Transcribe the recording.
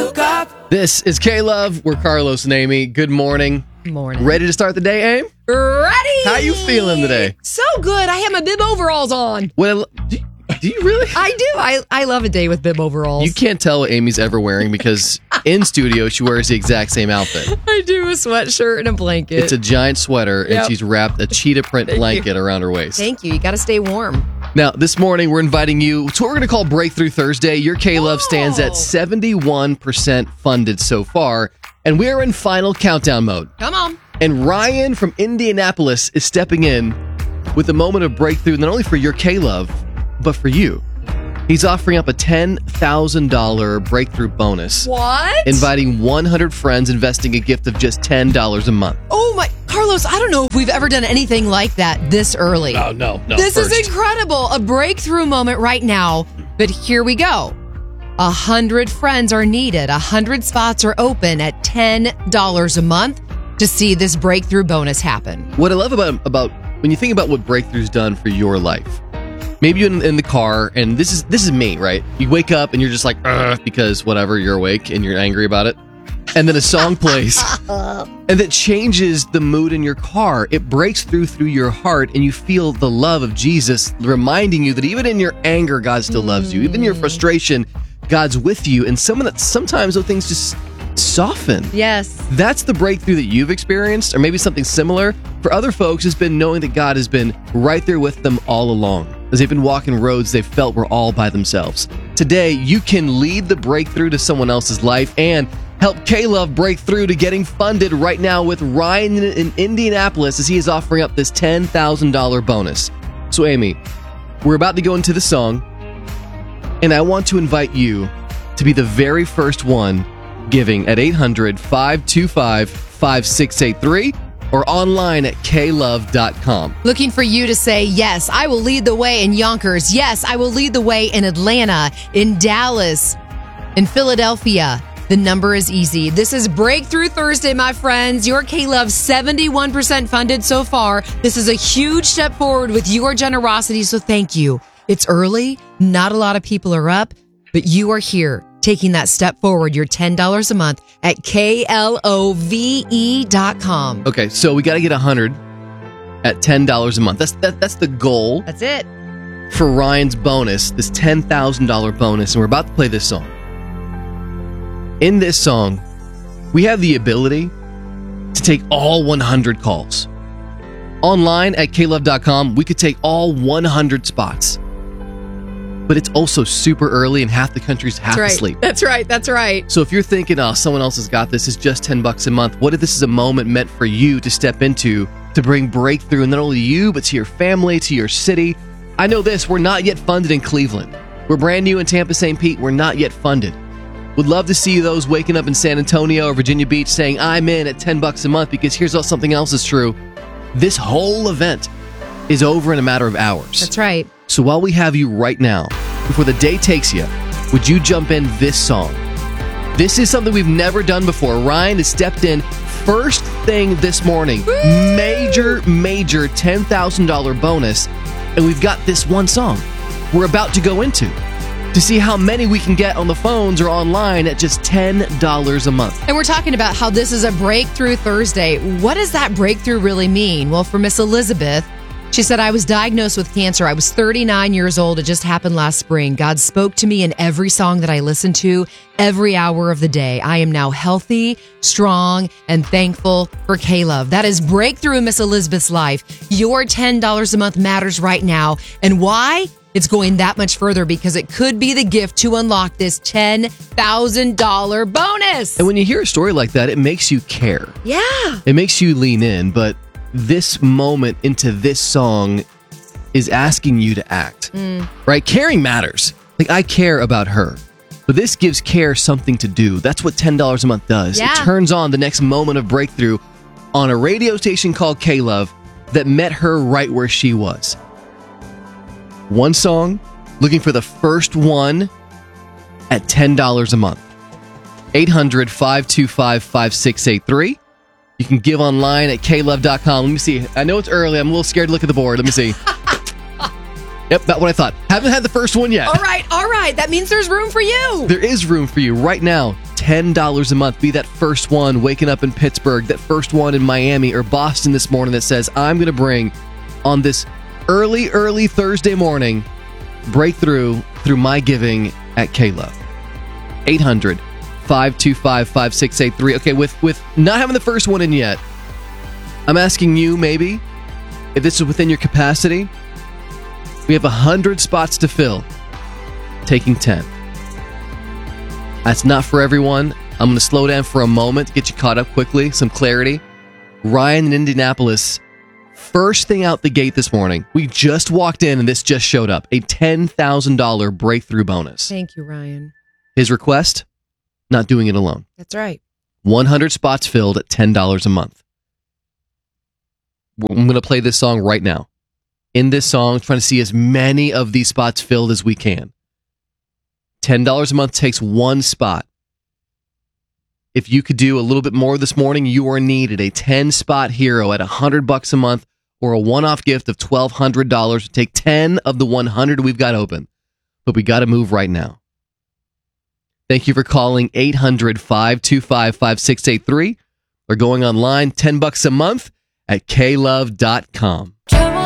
woke up. This is K-Love. We're Carlos and Amy. Good morning. Morning. Ready to start the day, Aim? Ready. How you feeling today? So good. I have my bib overalls on. Well, do you really? I do. I love a day with bib overalls. You can't tell what Amy's ever wearing because in studio she wears the exact same outfit. I do a sweatshirt and a blanket. It's a giant sweater and Yep. she's wrapped a cheetah print blanket around her waist. Thank you. You got to stay warm. Now, this morning we're inviting you to what we're going to call Breakthrough Thursday. Your K-Love stands at 71% funded so far, and we are in final countdown mode. Come on. And Ryan from Indianapolis is stepping in with a moment of breakthrough, not only for your K-Love, but for you. He's offering up a $10,000 breakthrough bonus. What? Inviting 100 friends, investing a gift of just $10 a month. Oh my, Carlos, I don't know if we've ever done anything like that this early. Oh, no. This first. is incredible. A breakthrough moment right now. But here we go. 100 friends are needed. 100 spots are open at $10 a month to see this breakthrough bonus happen. What I love about when you think about what Breakthrough's done for your life, maybe you're in the car, and this is me, right? You wake up and you're just like, ugh, because whatever, you're awake and you're angry about it. And then a song plays, and that changes the mood in your car. It breaks through your heart, and you feel the love of Jesus reminding you that even in your anger, God still loves you. Even in your frustration, God's with you. And sometimes those things just soften. Yes. That's the breakthrough that you've experienced, or maybe something similar. For other folks, it's been knowing that God has been right there with them all along. As they've been walking roads they felt were all by themselves. Today, you can lead the breakthrough to someone else's life and help K-Love break through to getting funded right now with Ryan in Indianapolis as he is offering up this $10,000 bonus. So, Amy, we're about to go into the song, and I want to invite you to be the very first one giving at 800-525-5683 or online at klove.com. Looking for you to say, yes, I will lead the way in Yonkers. Yes, I will lead the way in Atlanta, in Dallas, in Philadelphia. The number is easy. This is Breakthrough Thursday, my friends. Your K-Love 71% funded so far. This is a huge step forward with your generosity, so thank you. It's early. Not a lot of people are up, but you are here taking that step forward. You're $10 a month at klove.com. Okay, so we got to get 100 at $10 a month. That's the goal That's it. for Ryan's bonus, this $10,000 bonus, and we're about to play this song. In this song, we have the ability to take all 100 calls. Online at klove.com, we could take all 100 spots. But it's also super early and half the country's half asleep. That's right. So if you're thinking, oh, someone else has got this, it's just $10 a month. What if this is a moment meant for you to step into to bring breakthrough, and not only you, but to your family, to your city? I know this, we're not yet funded in Cleveland. We're brand new in Tampa, St. Pete. We're not yet funded. Would love to see those waking up in San Antonio or Virginia Beach saying, I'm in at $10 a month, because here's something else is true. This whole event is over in a matter of hours. That's right. So while we have you right now, before the day takes you, would you jump in this song? This is something we've never done before. Ryan has stepped in first thing this morning. Woo! Major $10,000 bonus. And we've got this one song we're about to go into to see how many we can get on the phones or online at just $10 a month. And we're talking about how this is a Breakthrough Thursday. What does that breakthrough really mean? Well, for Miss Elizabeth, she said, I was diagnosed with cancer. I was 39 years old. It just happened last spring. God spoke to me in every song that I listened to, every hour of the day. I am now healthy, strong, and thankful for K-Love. That is breakthrough in Miss Elizabeth's life. Your $10 a month matters right now. And why? It's going that much further because it could be the gift to unlock this $10,000 bonus. And when you hear a story like that, it makes you care. Yeah. It makes you lean in, but this moment into this song is asking you to act, right? Caring matters. Like, I care about her, but this gives care something to do. That's what $10 a month does. Yeah. It turns on the next moment of breakthrough on a radio station called K-Love that met her right where she was. One song, looking for the first one at $10 a month. 800-525-5683. You can give online at klove.com. Let me see. I know it's early. I'm a little scared to look at the board. Let me see. Yep, about what I thought. Haven't had the first one yet. All right. That means there's room for you. There is room for you right now. $10 a month. Be that first one waking up in Pittsburgh, that first one in Miami or Boston this morning that says, I'm going to bring on this early Thursday morning breakthrough through my giving at K-Love. 800-525-5683. Okay, with not having the first one in yet, I'm asking you maybe if this is within your capacity. We have 100 spots to fill, taking 10. That's not for everyone. I'm going to slow down for a moment to get you caught up quickly, some clarity. Ryan in Indianapolis, first thing out the gate this morning. We just walked in and this just showed up. A $10,000 breakthrough bonus. Thank you, Ryan. His request, not doing it alone. That's right. 100 spots filled at $10 a month. I'm going to play this song right now. In this song, trying to see as many of these spots filled as we can. $10 a month takes one spot. If you could do a little bit more this morning, you are needed. A 10-spot hero at $100 a month or a one-off gift of $1,200. Take 10 of the 100 we've got open. But we got to move right now. Thank you for calling 800-525-5683 or going online $10 a month at klove.com.